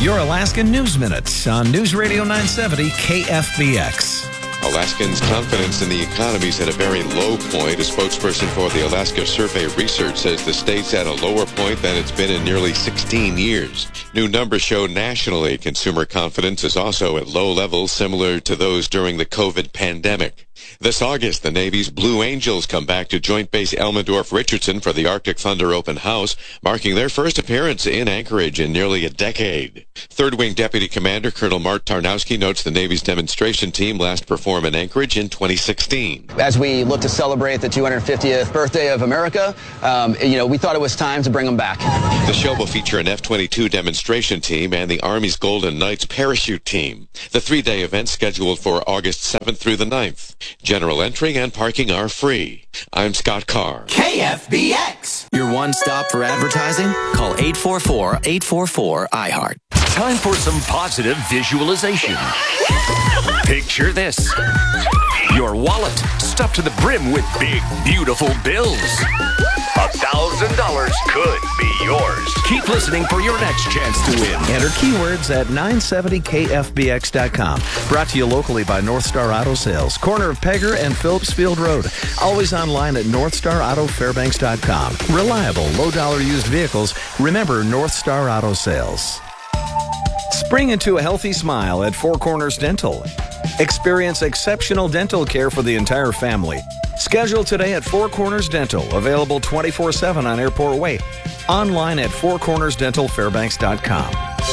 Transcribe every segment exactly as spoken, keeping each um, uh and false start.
Your Alaskan News Minute on News Radio nine seventy K F B X. Alaskans' confidence in the economy is at a very low point. A spokesperson for the Alaska Survey Research says the state's at a lower point than it's been in nearly sixteen years. New numbers show nationally consumer confidence is also at low levels similar to those during the COVID pandemic. This August, the Navy's Blue Angels come back to Joint Base Elmendorf-Richardson for the Arctic Thunder Open House, marking their first appearance in Anchorage in nearly a decade. Third Wing Deputy Commander Colonel Mart Tarnowski notes the Navy's demonstration team last performed in Anchorage in twenty sixteen. As we look to celebrate the two hundred fiftieth birthday of America, um, you know, we thought it was time to bring them back. The show will feature an F twenty-two demonstration team and the Army's Golden Knights parachute team. The three-day event scheduled for August seventh through the ninth. General entry and parking are free. I'm Scott Carr. K F B X. Your one stop for advertising? Call eight four four, eight four four, I heart. Time for some positive visualization. Picture this. Your wallet stuffed to the brim with big, beautiful bills. A thousand dollars could be yours. Keep listening for your next chance to win. Enter keywords at nine seventy K F B X dot com. Brought to you locally by North Star Auto Sales, corner of Pegger and Phillips Field Road. Always online at north star auto fairbanks dot com. Reliable, low-dollar used vehicles. Remember North Star Auto Sales. Spring into a healthy smile at Four Corners Dental. Experience exceptional dental care for the entire family. Schedule today at Four Corners Dental, available twenty-four seven on Airport Way. Online at four corners dental fairbanks dot com.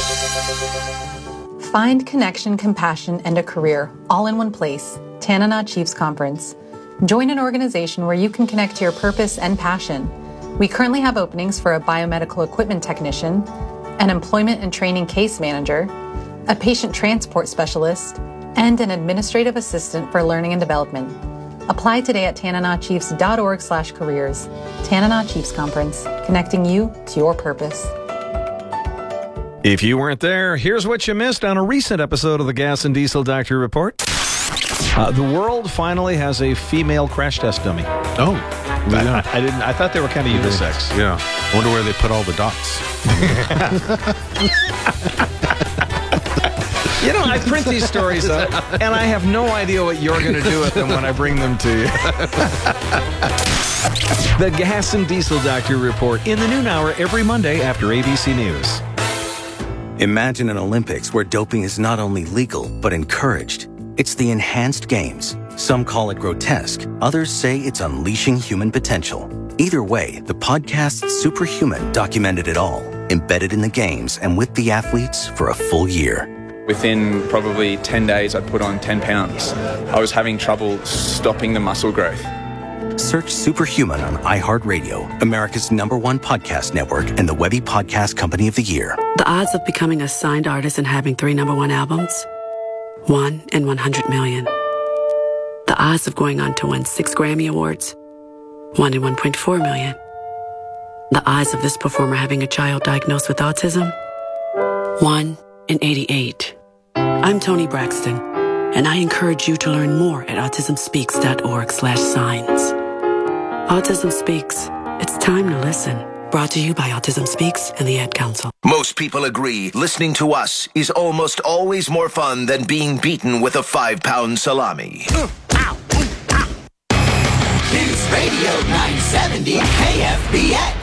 Find connection, compassion, and a career all in one place. Tanana Chiefs Conference. Join an organization where you can connect to your purpose and passion. We currently have openings for a biomedical equipment technician, an employment and training case manager, a patient transport specialist, and an administrative assistant for learning and development. Apply today at tanana chiefs dot org slash careers. Tanana Chiefs Conference, connecting you to your purpose. If you weren't there, here's what you missed on a recent episode of the Gas and Diesel Doctor Report. Uh, the world finally has a female crash test dummy. Oh, yeah. I, I didn't. I thought they were kind of unisex. Yeah. I wonder where they put all the dots. You know, I print these stories up, and I have no idea what you're going to do with them when I bring them to you. The Gas and Diesel Doctor Report in the noon hour every Monday after A B C News. Imagine an Olympics where doping is not only legal, but encouraged. It's the Enhanced Games. Some call it grotesque. Others say it's unleashing human potential. Either way, the podcast Superhuman documented it all, embedded in the games and with the athletes for a full year. Within probably ten days, I put on ten pounds. I was having trouble stopping the muscle growth. Search Superhuman on iHeartRadio, America's number one podcast network and the Webby Podcast Company of the Year. The odds of becoming a signed artist and having three number one albums? One in one hundred million. The odds of going on to win six Grammy Awards? One in one point four million. The odds of this performer having a child diagnosed with autism? One in eighty-eight. I'm Toni Braxton, and I encourage you to learn more at autism speaks dot org slash signs. Autism Speaks. It's time to listen. Brought to you by Autism Speaks and the Ad Council. Most people agree listening to us is almost always more fun than being beaten with a five-pound salami. Uh, ow, uh, ow. News Radio nine seventy K F B X.